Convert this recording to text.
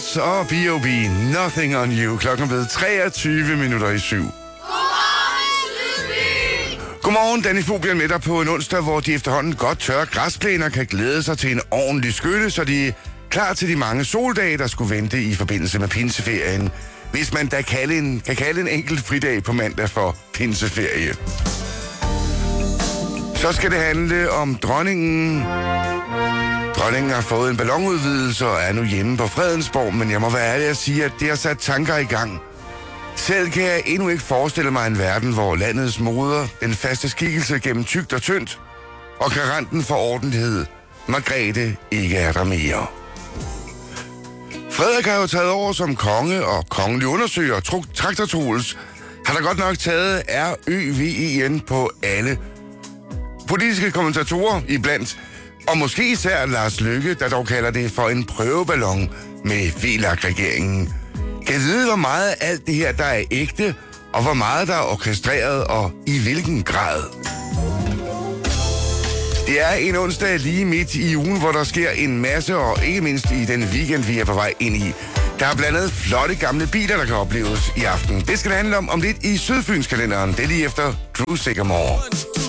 Hearts og B.O.B. Nothing on You. Klokken er blevet 7:23. Godmorgen, Danny Fobian med dig på en onsdag, hvor de efterhånden godt tørre græsplæner kan glæde sig til en ordentlig skytte, så de er klar til de mange soldage, der skulle vente i forbindelse med pinseferien. Hvis man da kan kalde en enkelt fridag på mandag for pinseferie. Så skal det handle om dronningen. Dronningen har fået en ballonudvidelse og er nu hjemme på Fredensborg, men jeg må være ærlig at sige, at det har sat tanker i gang. Selv kan jeg endnu ikke forestille mig en verden, hvor landets moder, den faste skikkelse gennem tykt og tyndt, og garanten for ordentlighed, Margrethe, ikke er der mere. Frederik har jo taget over som konge, og kongelig undersøger Traktor Troels har der godt nok taget RØVEN på alle politiske kommentatorer iblandt, og måske især Lars Løkke, der dog kalder det for en prøveballon med VLAK-regeringen. Kan jeg vide, hvor meget af alt det her, der er ægte, og hvor meget der er orkestreret, og i hvilken grad? Det er en onsdag lige midt i ugen, hvor der sker en masse, og ikke mindst i den weekend, vi er på vej ind i. Der er blandt andet flotte gamle biler, der kan opleves i aften. Det skal det handle om lidt i Sydfynskalenderen. Det er lige efter Drew Sigamore.